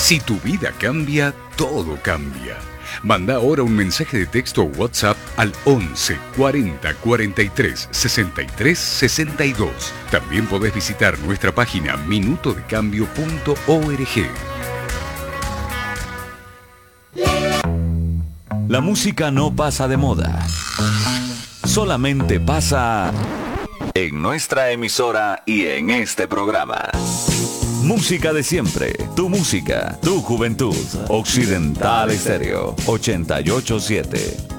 Si tu vida cambia, todo cambia. Manda ahora un mensaje de texto o WhatsApp al 11 40 43 63 62. También podés visitar nuestra página minutodecambio.org. La música no pasa de moda. Solamente pasa en nuestra emisora y en este programa. Música de siempre, tu música, tu juventud. Occidental Estéreo 88.7.